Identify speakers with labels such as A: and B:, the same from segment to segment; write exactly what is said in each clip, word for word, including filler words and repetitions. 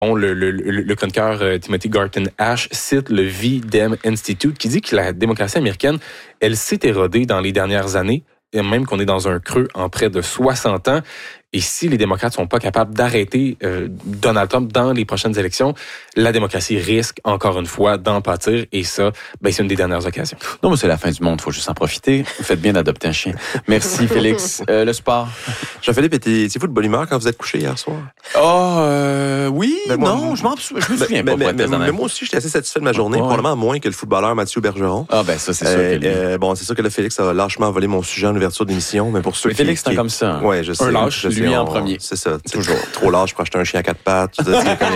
A: Bon, le, le, le, le chroniqueur euh, Timothy Garton Ash cite le V-Dem Institute qui dit que la démocratie américaine, elle s'est érodée dans les dernières années, et même qu'on est dans un creux en près de soixante ans. Et si les démocrates sont pas capables d'arrêter euh, Donald Trump dans les prochaines élections, la démocratie risque encore une fois d'en pâtir. Et ça, ben, c'est une des dernières occasions.
B: Non, mais c'est la fin du monde. Faut juste en profiter. Vous faites bien d'adopter un chien. Merci, Félix. Euh, le sport.
C: Jean-Philippe, étiez-vous de bonne humeur quand vous êtes couché hier soir?
B: Oh, euh, oui,
C: ben,
B: non,
C: moi,
B: je m'en je me souviens
C: ben,
B: pas.
C: Mais, mais, mais moi aussi, j'étais assez satisfait de ma journée, oh, probablement moins que le footballeur Mathieu Bergeron.
B: Ah, ben ça, c'est sûr.
C: Euh,
B: que
C: euh, bon, c'est sûr que le Félix a lâchement volé mon sujet en ouverture d'émission, mais pour ceux
B: mais
C: qui...
B: Félix, c'est
C: qui...
B: comme ça. Hein.
C: Ouais, je sais.
B: Un lâche,
C: je sais,
B: lui
C: on...
B: en premier.
C: C'est ça. Toujours. Trop lâche pour acheter un chien à quatre pattes. Il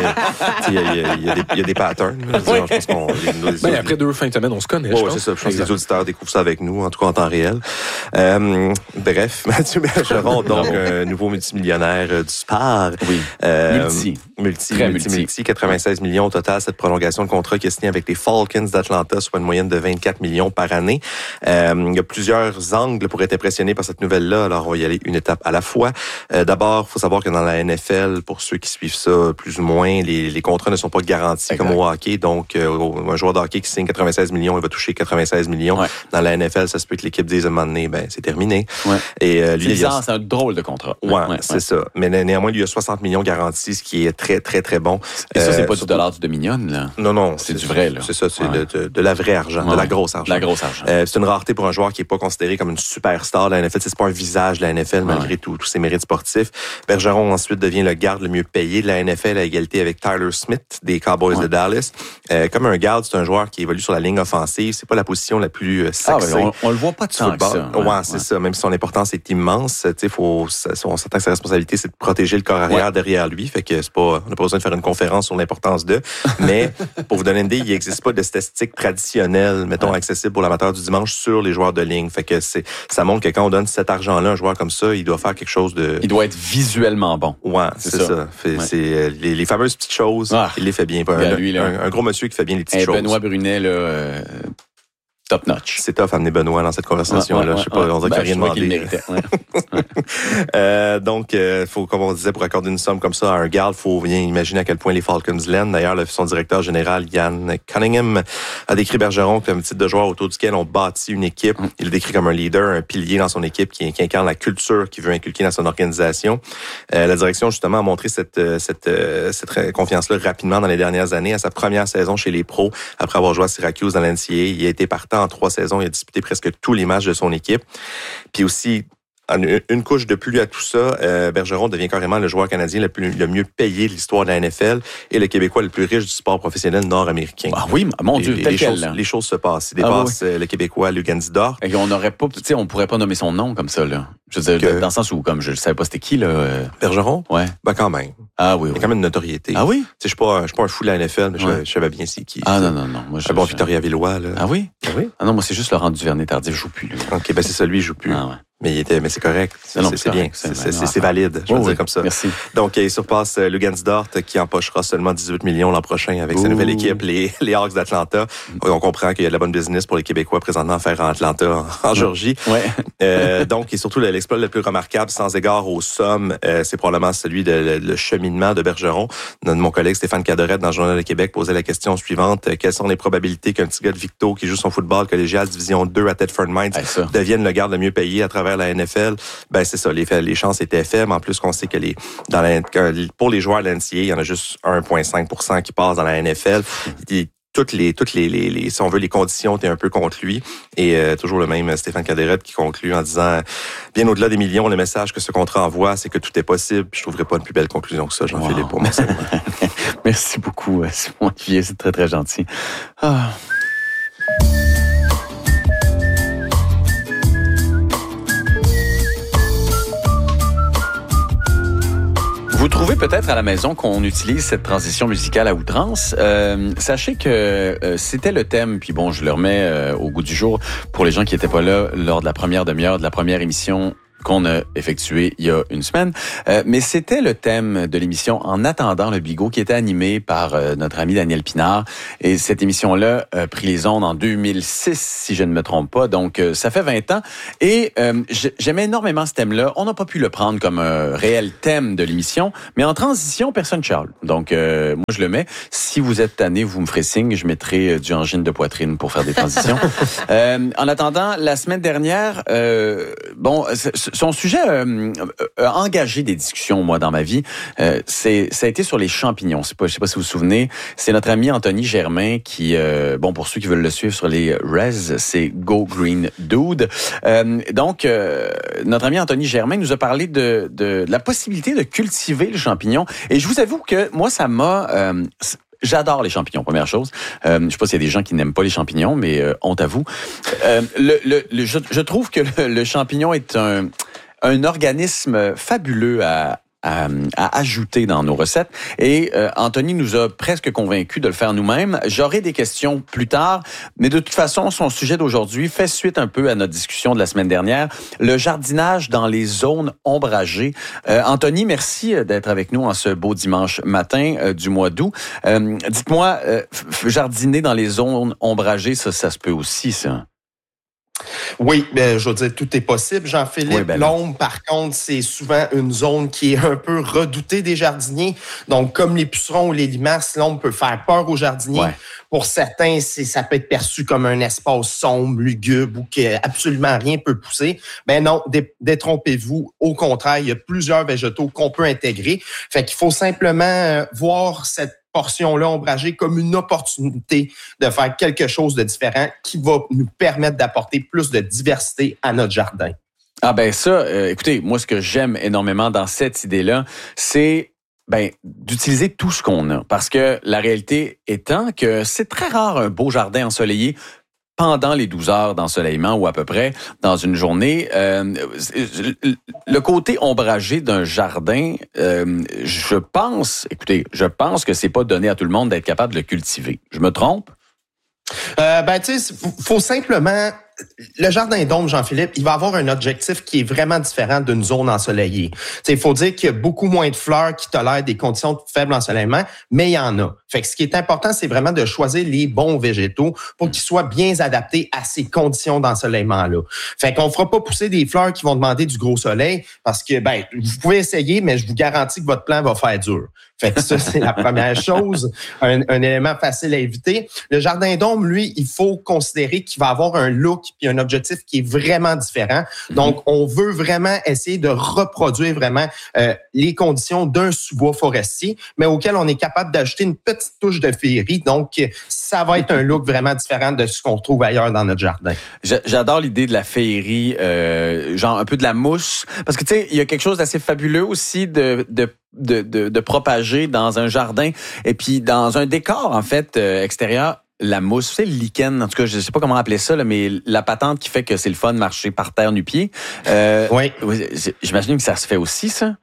C: y, y, y, y a des patterns. Je, dire, je pense qu'on, les, les,
A: ben, les, après deux fins de semaine, on se connaît.
C: Ouais, c'est ça. Je pense que les auditeurs découvrent ça avec nous, en tout cas en temps réel. Euh, bref, Mathieu Bergeron, donc un nouveau multimillionnaire euh, du sport.
B: Oui.
C: Euh,
B: multi.
C: Multi,
B: Très
C: multi,
B: multi.
C: multi. quatre-vingt-seize millions au total, cette prolongation de contrat qui est signée avec les Falcons d'Atlanta, soit une moyenne de vingt-quatre millions par année. Euh, il y a plusieurs angles pour être impressionné par cette nouvelle-là. Alors, on va y aller une étape à la fois. Euh, d'abord, il faut savoir que dans la N F L, pour ceux qui suivent ça plus ou moins, les, les contrats ne sont pas garantis exact. Comme au hockey. Donc, euh, un joueur de hockey qui signe quatre-vingt-seize millions, il va toucher quatre-vingt-seize millions. Ouais. Dans la N F L, ça se peut que l'équipe dise à un moment donné, ben, c'est terminé.
B: Ouais.
C: Et, euh, lui,
B: c'est bizarre,
C: a...
B: c'est un drôle de contrat.
C: Ouais, ouais c'est ouais. ça. Mais néanmoins, lui, il a soixante millions garantis, ce qui est très, très, très bon.
B: Et ça,
C: euh,
B: c'est pas du dollar du demi-million, là?
C: Non, non.
B: C'est, c'est du vrai, là.
C: C'est ça, c'est ouais. de, de, de la vraie argent, ouais. de la grosse argent.
B: De la grosse argent.
C: Euh, c'est une rareté pour un joueur qui est pas considéré comme une superstar de la N F L. C'est pas un visage de la N F L, ouais. malgré tout, tous ses mérites sportifs. Bergeron, ensuite, devient le garde le mieux payé de la N F L à égalité avec Tyler Smith des Cowboys ouais. de Dallas. Euh, comme un garde, c'est un joueur qui évolue sur la ligne offensive. C'est pas la position la plus sexy. Ah,
B: ouais, on, on le voit pas de tant que ça.
C: Ouais, ouais c'est ouais. ça. Même si son importance est immense, tu sais, faut, on s'attend que sa responsabilité, c'est de protéger le corps arrière ouais. derrière lui. Fait que c'est pas, on n'a pas besoin de faire une conférence sur l'importance de. Mais, pour vous donner une idée, il n'existe pas de statistiques traditionnelles, mettons, ouais. accessibles pour l'amateur du dimanche sur les joueurs de ligne. Fait que c'est, ça montre que quand on donne cet argent-là à un joueur comme ça, il doit faire quelque chose de...
B: Il doit être visuellement bon.
C: Ouais, c'est, c'est ça. ça. Fait, ouais. C'est les, les fameuses petites choses, ah. il les fait bien. Un,
B: bien lui, là.
C: Un, un gros monsieur qui fait bien les petites
B: hey,
C: choses.
B: Benoît Brunet, là... Euh... Top notch.
C: C'est tough amener Benoît dans cette conversation-là. Ouais, ouais, je sais pas, ouais. on dirait ben, qu'il n'y a rien demandé. Ouais. euh, donc, euh, faut, comme on disait, pour accorder une somme comme ça à un garde, faut bien imaginer à quel point les Falcons l'aiment. D'ailleurs, le, son directeur général, Ian Cunningham, a décrit Bergeron comme un type de joueur autour duquel on bâtit une équipe. Mm. Il le décrit comme un leader, un pilier dans son équipe qui, qui incarne la culture qu'il veut inculquer dans son organisation. Euh, la direction, justement, a montré cette, cette, cette confiance-là rapidement dans les dernières années. À sa première saison chez les pros, après avoir joué à Syracuse dans l'N C A A, il a été partant en trois saisons, il a disputé presque tous les matchs de son équipe. Puis aussi, une couche de plus à tout ça, euh, Bergeron devient carrément le joueur canadien le, plus, le mieux payé de l'histoire de la N F L et le Québécois le plus riche du sport professionnel nord-américain.
B: Ah oui, mon Dieu,
C: les,
B: tel
C: les,
B: quel,
C: choses, les choses se passent. Il dépasse ah oui. le Québécois Luguentz Dort.
B: Et on n'aurait pas, tu sais, on pourrait pas nommer son nom comme ça, là. Je veux dire, que... dans le sens où, comme je ne savais pas c'était qui, là. Euh...
C: Bergeron?
B: Ouais.
C: Ben, quand même.
B: Ah oui, oui.
C: Il y a quand même une notoriété.
B: Ah oui?
C: Tu sais, je suis pas, je suis pas un fou de la N F L, mais ouais. je, je savais bien c'est qui.
B: Ah non, non, non. Moi, je,
C: un bon
B: je...
C: Victoria Villois, là.
B: Ah oui?
C: Ah oui?
B: Ah non, moi, c'est juste Laurent Duvernay-Tardif, je joue plus, lui.
C: OK, ben, c'est ça, lui, il joue plus.
B: Ah ouais.
C: Mais il était, mais c'est correct. C'est, non, c'est, c'est bien. C'est, c'est, c'est, c'est valide. Je veux oh, dire oui. comme ça.
B: Merci.
C: Donc, il surpasse euh, Luguentz Dort, qui empochera seulement dix-huit millions l'an prochain avec Ouh. sa nouvelle équipe, les, les Hawks d'Atlanta. On comprend qu'il y a de la bonne business pour les Québécois présentement à faire en Atlanta, en, en Georgie.
B: Ouais.
C: euh, donc, et surtout, l'exploit le plus remarquable, sans égard aux sommes, euh, c'est probablement celui de le, le cheminement de Bergeron. Mon collègue Stéphane Cadorette, dans le Journal de Québec, posait la question suivante. Quelles sont les probabilités qu'un petit gars de Victo qui joue son football collégial Division deux à Thetford Mines hey, devienne le garde le mieux payé à travers la N F L? Ben c'est ça, les, les chances étaient faibles. En plus, qu'on sait que les dans la, pour les joueurs de l'N C A A, il y en a juste un virgule cinq pour cent qui passent dans la N F L. Et toutes les toutes les, les, les si on veut les conditions étaient un peu contre lui. Et euh, toujours le même Stéphane Cadorette qui conclut en disant bien au-delà des millions, le message que ce contrat envoie, c'est que tout est possible. Je trouverais pas une plus belle conclusion que ça, Jean-Philippe, wow. pour moi.
B: Merci beaucoup, Simon Olivier, c'est très très gentil. Ah. Vous trouvez peut-être à la maison qu'on utilise cette transition musicale à outrance. Euh, sachez que euh, c'était le thème, puis bon, je le remets euh, au goût du jour pour les gens qui n'étaient pas là lors de la première demi-heure de la première émission qu'on a effectué il y a une semaine. Euh, mais c'était le thème de l'émission En attendant le bigot qui était animé par euh, notre ami Daniel Pinard. Et cette émission-là a pris les ondes en deux mille six, si je ne me trompe pas. Donc, euh, ça fait vingt ans. Et euh, j'aimais énormément ce thème-là. On n'a pas pu le prendre comme un réel thème de l'émission, mais en transition, personne charle. Donc, euh, moi, je le mets. Si vous êtes tanné, vous me ferez signe. Je mettrai euh, du angine de poitrine pour faire des transitions. euh, en attendant, la semaine dernière, euh, bon, son sujet euh, a engagé des discussions, moi, dans ma vie. Euh, c'est, ça a été sur les champignons. C'est pas, je sais pas si vous vous souvenez. C'est notre ami Anthony Germain qui, euh, bon, pour ceux qui veulent le suivre sur les Res, c'est Go Green Dude. Euh, donc, euh, notre ami Anthony Germain nous a parlé de, de, de la possibilité de cultiver le champignon. Et je vous avoue que moi, ça m'a... Euh, J'adore les champignons, première chose. Euh, je sais pas s'il y a des gens qui n'aiment pas les champignons, mais euh, honte à vous. Euh, le, le, le, je, je trouve que le, le champignon est un, un organisme fabuleux à, à, à ajouter dans nos recettes. Et euh, Anthony nous a presque convaincus de le faire nous-mêmes. J'aurai des questions plus tard, mais de toute façon, son sujet d'aujourd'hui fait suite un peu à notre discussion de la semaine dernière, le jardinage dans les zones ombragées. Euh, Anthony, merci d'être avec nous en ce beau dimanche matin euh, du mois d'août. Euh, dites-moi, euh, jardiner dans les zones ombragées, ça, ça se peut aussi, ça?
D: Oui, ben, je veux dire, tout est possible, Jean-Philippe. Oui, ben l'ombre, par contre, c'est souvent une zone qui est un peu redoutée des jardiniers. Donc, comme les pucerons ou les limaces, l'ombre peut faire peur aux jardiniers. Ouais. Pour certains, c'est, ça peut être perçu comme un espace sombre, lugubre ou que absolument rien peut pousser. Ben non, dé- détrompez-vous. Au contraire, il y a plusieurs végétaux qu'on peut intégrer. Fait qu'il faut simplement voir cette portion-là ombragée comme une opportunité de faire quelque chose de différent qui va nous permettre d'apporter plus de diversité à notre jardin.
B: Ah ben ça, euh, écoutez, moi ce que j'aime énormément dans cette idée-là, c'est ben d'utiliser tout ce qu'on a. Parce que la réalité étant que c'est très rare un beau jardin ensoleillé pendant les douze heures d'ensoleillement ou à peu près dans une journée. Euh, le côté ombragé d'un jardin, euh, je pense, écoutez, je pense que c'est pas donné à tout le monde d'être capable de le cultiver. Je me trompe?
D: Euh, ben, tu sais, faut simplement... Le jardin d'ombre, Jean-Philippe, il va avoir un objectif qui est vraiment différent d'une zone ensoleillée. Il faut dire qu'il y a beaucoup moins de fleurs qui tolèrent des conditions de faible ensoleillement, mais il y en a. Fait que ce qui est important, c'est vraiment de choisir les bons végétaux pour qu'ils soient bien adaptés à ces conditions d'ensoleillement-là. Fait qu'on fera pas pousser des fleurs qui vont demander du gros soleil parce que, ben, vous pouvez essayer, mais je vous garantis que votre plan va faire dur. Fait que ça, c'est la première chose, un, un élément facile à éviter. Le jardin d'ombre, lui, il faut considérer qu'il va avoir un look puis un objectif qui est vraiment différent. Donc, on veut vraiment essayer de reproduire vraiment euh, les conditions d'un sous-bois forestier, mais auquel on est capable d'ajouter une petite touche de féerie. Donc, ça va être un look vraiment différent de ce qu'on trouve ailleurs dans notre jardin.
B: J'adore l'idée de la féerie, euh, genre un peu de la mousse, parce que tu sais, il y a quelque chose d'assez fabuleux aussi de, de De, de, de propager dans un jardin et puis dans un décor, en fait, euh, extérieur. La mousse, c'est le lichen, en tout cas, je sais pas comment appeler ça, là, mais la patente qui fait que c'est le fun de marcher par terre nu-pied. Euh,
D: oui.
B: J'imagine que ça se fait aussi, ça?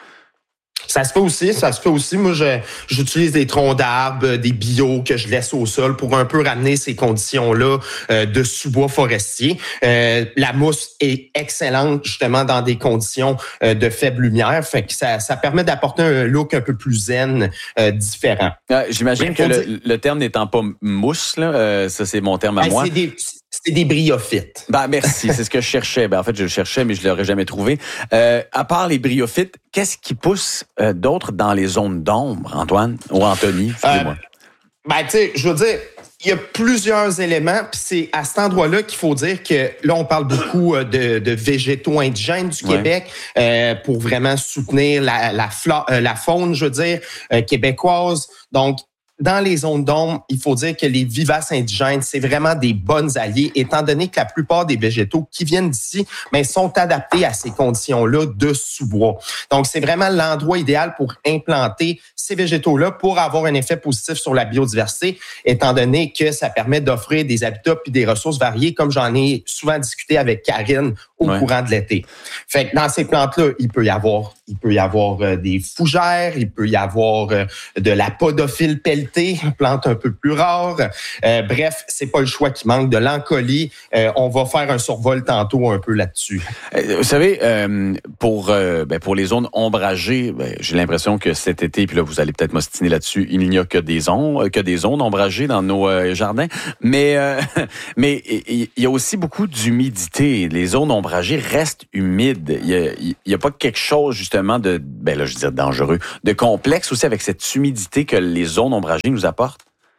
D: Ça se fait aussi, ça se fait aussi. Moi, je, j'utilise des troncs d'arbres, des bio que je laisse au sol pour un peu ramener ces conditions-là euh, de sous-bois forestier. Euh, la mousse est excellente justement dans des conditions euh, de faible lumière, fait que ça, ça permet d'apporter un look un peu plus zen, euh, différent.
B: Ah, j'imagine Mais que le, dire... le terme n'étant pas mousse, là, euh, ça c'est mon terme à ben, moi.
D: C'est des, c'est des bryophytes.
B: Ben merci, c'est ce que je cherchais. Ben en fait, je le cherchais, mais je l'aurais jamais trouvé. Euh, à part les bryophytes, qu'est-ce qui pousse euh, d'autres dans les zones d'ombre, Antoine ou Anthony, excusez-moi?
D: Euh, ben tu sais, je veux dire, il y a plusieurs éléments, puis c'est à cet endroit-là qu'il faut dire que là, on parle beaucoup de, de végétaux indigènes du ouais. Québec euh, pour vraiment soutenir la, la, fla, euh, la faune, je veux dire, euh, québécoise. Donc, dans les zones d'ombre, il faut dire que les vivaces indigènes, c'est vraiment des bonnes alliés, étant donné que la plupart des végétaux qui viennent d'ici, mais sont adaptés à ces conditions-là de sous-bois. Donc, c'est vraiment l'endroit idéal pour implanter ces végétaux-là pour avoir un effet positif sur la biodiversité, étant donné que ça permet d'offrir des habitats puis des ressources variées, comme j'en ai souvent discuté avec Karine au ouais. courant de l'été. Fait que dans ces plantes-là, il peut y avoir, il peut y avoir euh, des fougères, il peut y avoir euh, de la podophile pelletée, variétés, plantes un peu plus rares. Euh, bref, c'est pas le choix qui manque. De l'encolie, euh, on va faire un survol tantôt un peu là-dessus.
B: Euh, vous savez, euh, pour euh, ben, pour les zones ombragées, ben, j'ai l'impression que cet été, puis là vous allez peut-être m'ostiner là-dessus, il n'y a que des zones, que des zones ombragées dans nos euh, jardins. Mais euh, mais il y a aussi beaucoup d'humidité. Les zones ombragées restent humides. Il y a, il y a pas quelque chose justement de, ben là je veux dire dangereux, de complexe aussi avec cette humidité que les zones ombragées nous apportent?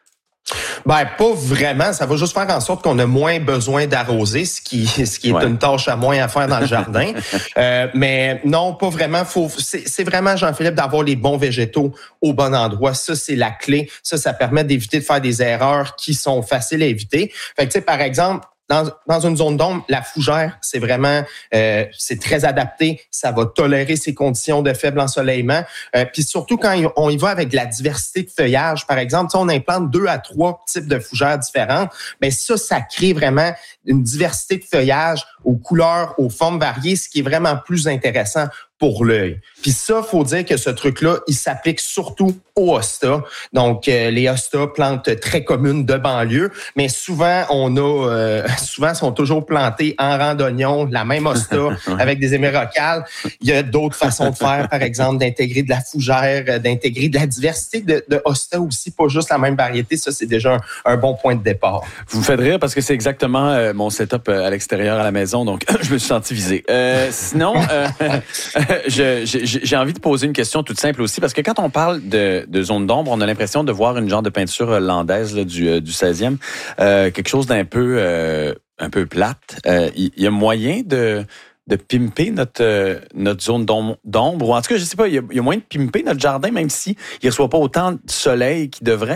D: Ben, pas vraiment. Ça va juste faire en sorte qu'on a moins besoin d'arroser, ce qui, ce qui est ouais. une tâche à moins à faire dans le jardin. euh, mais non, pas vraiment. Faut, c'est, c'est vraiment, Jean-Philippe, d'avoir les bons végétaux au bon endroit. Ça, c'est la clé. Ça, ça permet d'éviter de faire des erreurs qui sont faciles à éviter. Fait que, tu sais, par exemple, Dans, dans une zone d'ombre, la fougère, c'est vraiment, euh, c'est très adapté. Ça va tolérer ces conditions de faible ensoleillement. Euh, puis surtout quand on y va avec de la diversité de feuillage, par exemple, si on implante deux à trois types de fougères différentes, ben ça, ça crée vraiment une diversité de feuillage aux couleurs, aux formes variées, ce qui est vraiment plus intéressant pour l'œil. Puis ça, faut dire que ce truc-là, il s'applique surtout aux hostas. Donc, euh, les hostas, plantes très communes de banlieue, mais souvent, on a, euh, souvent, sont toujours plantés en rang d'oignon, la même hosta avec des émerocales. Il y a d'autres façons de faire, par exemple, d'intégrer de la fougère, d'intégrer de la diversité de, de hostas aussi, pas juste la même variété. Ça, c'est déjà un, un bon point de départ.
B: Vous me faites rire parce que c'est exactement euh, mon setup à l'extérieur à la maison, donc je me suis senti visé. Euh, sinon, euh, je, je, j'ai envie de poser une question toute simple aussi, parce que quand on parle de, de zone d'ombre, on a l'impression de voir une genre de peinture hollandaise là, du, du seizième, euh, quelque chose d'un peu, euh, un peu plate. Euh, il y a moyen de... de pimper notre euh, notre zone d'ombre, ou en tout cas, je sais pas, il y, a, il y a moyen de pimper notre jardin, même si il reçoit pas autant de soleil qu'il devrait.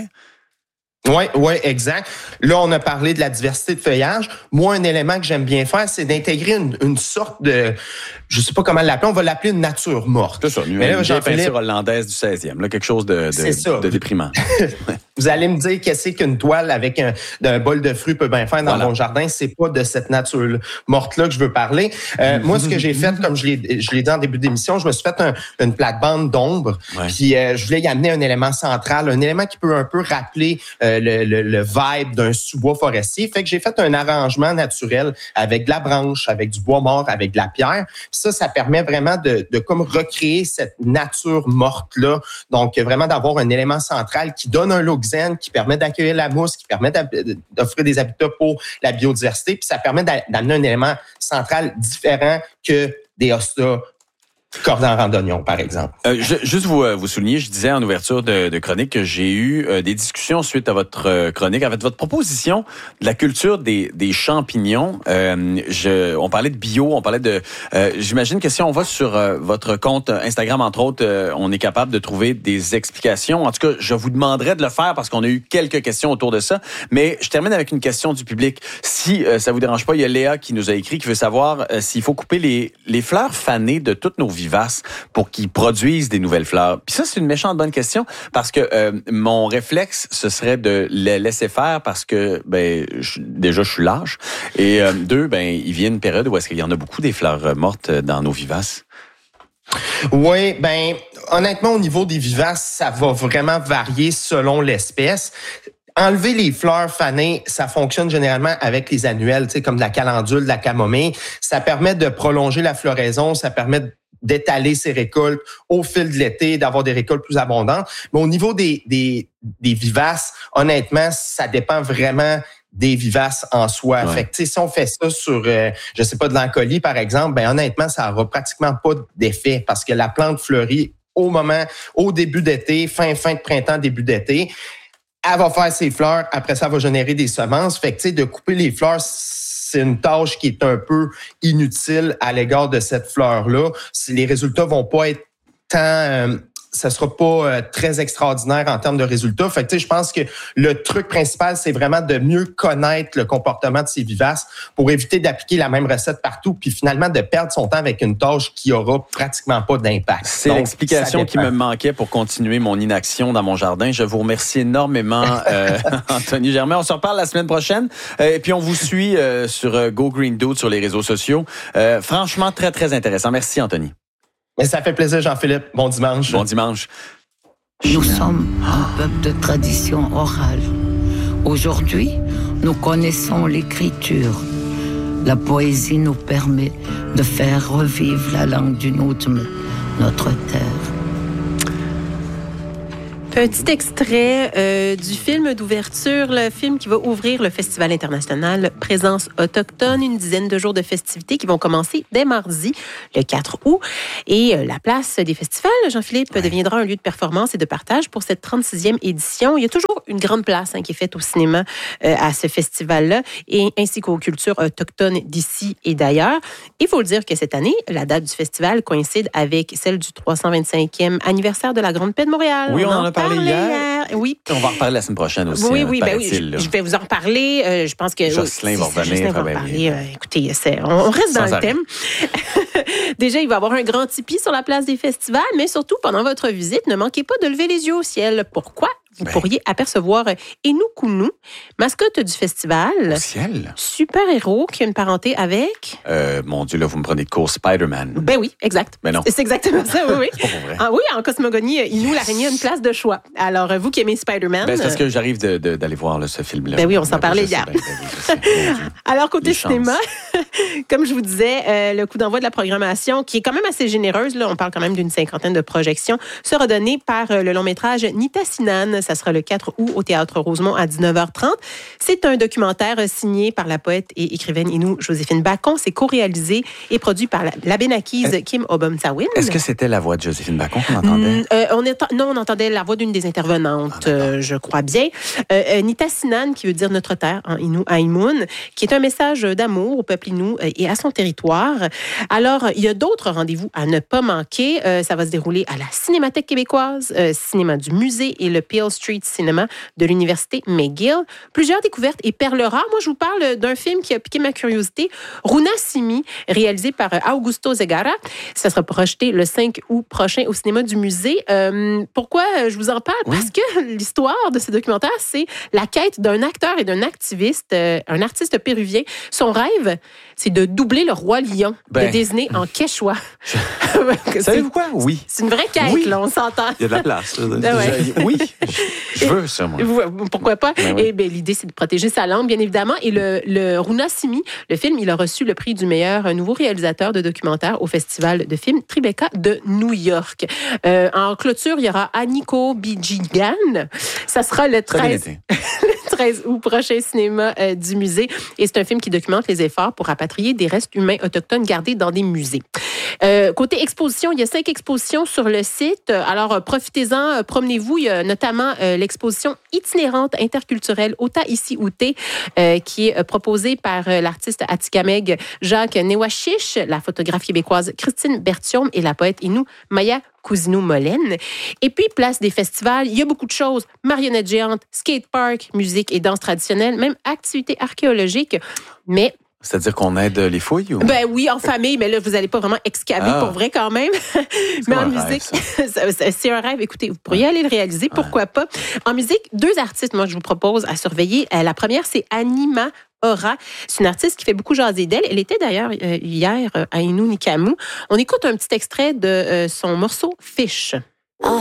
D: Oui, oui, exact. Là, on a parlé de la diversité de feuillage. Moi, un élément que j'aime bien faire, c'est d'intégrer une, une sorte de, je sais pas comment l'appeler, on va l'appeler une nature morte.
B: C'est ça, une, Mais là, une peinture hollandaise du seizième, là, quelque chose de, de, de déprimant.
D: Vous allez me dire qu'est-ce qu'une toile avec un, un bol de fruits peut bien faire dans voilà. mon jardin. C'est pas de cette nature morte-là que je veux parler. Euh, moi, ce que j'ai fait, comme je l'ai, je l'ai dit en début d'émission, je me suis fait un, une plate-bande d'ombre. Ouais. Puis, euh, je voulais y amener un élément central, un élément qui peut un peu rappeler euh, le, le, le vibe d'un sous-bois forestier. Fait que j'ai fait un arrangement naturel avec de la branche, avec du bois mort, avec de la pierre. Ça, ça permet vraiment de, de comme recréer cette nature morte-là. Donc, vraiment d'avoir un élément central qui donne un look zen, qui permet d'accueillir la mousse, qui permet d'offrir des habitats pour la biodiversité. Puis ça permet d'amener un élément central différent que des hostas cordon rang d'oignon, par exemple.
B: Euh, je, juste vous, euh, vous souligner, je disais en ouverture de, de chronique que j'ai eu euh, des discussions suite à votre euh, chronique, avec votre proposition de la culture des, des champignons. Euh, je, on parlait de bio, on parlait de... Euh, j'imagine que si on va sur euh, votre compte Instagram, entre autres, euh, on est capable de trouver des explications. En tout cas, je vous demanderais de le faire parce qu'on a eu quelques questions autour de ça. Mais je termine avec une question du public. Si euh, ça vous dérange pas, il y a Léa qui nous a écrit, qui veut savoir euh, s'il faut couper les, les fleurs fanées de toutes nos vivaces pour qu'ils produisent des nouvelles fleurs. Puis ça, c'est une méchante bonne question parce que euh, mon réflexe, ce serait de les laisser faire parce que, ben, je, déjà, je suis lâche. Et euh, deux, ben, il vient une période où est-ce qu'il y en a beaucoup des fleurs mortes dans nos vivaces.
D: Oui, ben, honnêtement, au niveau des vivaces, ça va vraiment varier selon l'espèce. Enlever les fleurs fanées, ça fonctionne généralement avec les annuelles, tu sais, comme de la calendule, de la camomille. Ça permet de prolonger la floraison, ça permet d'étaler ses récoltes au fil de l'été, d'avoir des récoltes plus abondantes. Mais au niveau des, des, des vivaces, honnêtement, ça dépend vraiment des vivaces en soi. Ouais. Fait que, tu sais, si on fait ça sur, euh, je sais pas, de l'encolie, par exemple, ben honnêtement, ça aura pratiquement pas d'effet parce que la plante fleurit au moment, au début d'été, fin, fin de printemps, début d'été. Elle va faire ses fleurs, après ça, elle va générer des semences. Fait que, tu sais, de couper les fleurs, c'est une tâche qui est un peu inutile à l'égard de cette fleur-là. Si les résultats vont pas être tant... Euh, ça sera pas euh, très extraordinaire en termes de résultats. Fait que, tu sais, je pense que le truc principal, c'est vraiment de mieux connaître le comportement de ces vivaces pour éviter d'appliquer la même recette partout puis finalement de perdre son temps avec une tâche qui aura pratiquement pas d'impact.
B: C'est Donc, l'explication qui me manquait pour continuer mon inaction dans mon jardin. Je vous remercie énormément, euh, Anthony Germain. On se reparle la semaine prochaine. Euh, et puis, on vous suit euh, sur euh, Go Green Dude sur les réseaux sociaux. Euh, franchement, très, très intéressant. Merci, Anthony.
D: Mais ça fait plaisir, Jean-Philippe. Bon dimanche.
B: Bon dimanche.
E: Nous sommes un peuple de tradition orale. Aujourd'hui, nous connaissons l'écriture. La poésie nous permet de faire revivre la langue du Nujm, notre terre.
F: Un petit extrait euh, du film d'ouverture, le film qui va ouvrir le Festival international Présence autochtone, une dizaine de jours de festivités qui vont commencer dès mardi, le quatre août. Et euh, la place des festivals, Jean-Philippe, ouais. deviendra un lieu de performance et de partage pour cette trente-sixième édition. Il y a toujours une grande place hein, qui est faite au cinéma euh, à ce festival-là, et ainsi qu'aux cultures autochtones d'ici et d'ailleurs. Il faut le dire que cette année, la date du festival coïncide avec celle du trois cent vingt-cinquième anniversaire de la Grande Paix de Montréal.
B: Oui, on, on en a parlé hier. hier.
F: Oui.
B: On va en reparler la semaine prochaine aussi.
F: Oui, oui,
B: hein,
F: ben oui. Je, je vais vous en reparler. Euh, je pense que
B: Jocelyn
F: oui,
B: va revenir.
F: Jocelyn va
B: ben
F: reparler. Euh, écoutez, c'est, on, on reste
B: Sans
F: dans
B: arrêt.
F: le thème. Déjà, il va y avoir un grand tipi sur la place des festivals, mais surtout, pendant votre visite, ne manquez pas de lever les yeux au ciel. Pourquoi? Vous ben. pourriez apercevoir Enukunu, mascotte du festival.
B: Au ciel?
F: Super-héros qui a une parenté avec...
B: Euh, mon Dieu, là, vous me prenez de cours Spider-Man.
F: Ben oui, exact.
B: Ben non.
F: C'est exactement ça, oui, oui.
B: C'est pas pour vrai.
F: Ah oui, en cosmogonie, Inou, l'araignée a une place de choix. Alors, vous qui aimez Spider-Man...
B: Ben, c'est parce que j'arrive de, de, d'aller voir là, ce film-là.
F: Ben oui, on s'en
B: ben,
F: parlait
B: oui,
F: hier.
B: Ben, ben, oui,
F: Alors, côté cinéma, comme je vous disais, euh, le coup d'envoi de la programmation, qui est quand même assez généreuse, là, on parle quand même d'une cinquantaine de projections, sera donné par euh, le long-métrage Nitassinan. Ça sera le quatre août au Théâtre Rosemont à dix-neuf heures trente. C'est un documentaire signé par la poète et écrivaine Inou Joséphine Bacon. C'est co-réalisé et produit par la, l'Abénaquise euh, Kim Obum-Tawin.
B: Est-ce que c'était la voix de Joséphine Bacon qu'on entendait?
F: Euh, on est, non, on entendait la voix d'une des intervenantes, ah, euh, je crois bien. Euh, euh, Nitassinan, qui veut dire notre terre en Inou Aïmoun, qui est un message d'amour au peuple Inou et à son territoire. Alors, il y a d'autres rendez-vous à ne pas manquer. Euh, ça va se dérouler à la Cinémathèque québécoise, euh, cinéma du musée et le Peel Street Cinema de l'Université McGill. Plusieurs découvertes et perles rares. Moi, je vous parle d'un film qui a piqué ma curiosité, Runa Simi, réalisé par Augusto Zegara. Ça sera projeté le cinq août prochain au cinéma du musée. Euh, pourquoi je vous en parle? Oui. Parce que l'histoire de ce documentaire, c'est la quête d'un acteur et d'un activiste, euh, un artiste péruvien. Son rêve, c'est de doubler le roi lion ben. de Disney en quechua.
B: Savez-vous quoi? Oui.
F: C'est une vraie quête, oui. là, on s'entend.
C: Il y a de la place. Là.
F: Ah ouais.
B: je, oui, je veux ça, moi.
F: Pourquoi pas?
B: Ben oui.
F: Et ben, l'idée, c'est de protéger sa langue, bien évidemment. Et le, le Runa Simi, le film, il a reçu le prix du meilleur nouveau réalisateur de documentaire au Festival de films Tribeca de New York. Euh, en clôture, il y aura Aniko Bijigan. Ça sera le treize... treize août prochain, cinéma euh, du musée. Et c'est un film qui documente les efforts pour rapatrier des restes humains autochtones gardés dans des musées. Euh, côté exposition, il y a cinq expositions sur le site. Alors, profitez-en, promenez-vous. Il y a notamment euh, l'exposition itinérante interculturelle Ota Ici Outé, euh, qui est proposée par euh, l'artiste atikamekw Jacques Newashish, la photographe québécoise Christine Bertium et la poète Inou Maya Cousineau-Molène. Et puis, place des festivals, il y a beaucoup de choses. Marionnettes géantes, skatepark, musique et danse traditionnelle, même activités archéologiques. Mais
B: c'est-à-dire qu'on aide les fouilles? Ou...
F: Ben oui, en famille, mais là, vous n'allez pas vraiment excaver ah. pour vrai quand même. Mais en musique, rêve, c'est un rêve. Écoutez, vous pourriez ouais. aller le réaliser, pourquoi ouais. pas. En musique, deux artistes, moi, je vous propose à surveiller. La première, c'est Anima Aura. C'est une artiste qui fait beaucoup jaser d'elle. Elle était d'ailleurs hier à Innu Nikamu. On écoute un petit extrait de son morceau « Fish ».